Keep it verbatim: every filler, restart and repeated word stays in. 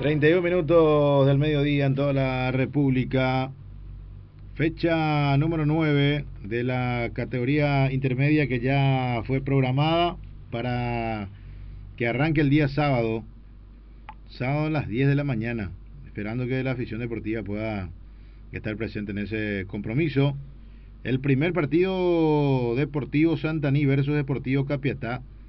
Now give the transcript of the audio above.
treinta y un minutos del mediodía en toda la República. Fecha número nueve de la categoría intermedia que ya fue programada para que arranque el día sábado. Sábado a las diez de la mañana. Esperando que la afición deportiva pueda estar presente en ese compromiso. El primer partido, Deportivo Santaní versus Deportivo Capiatá,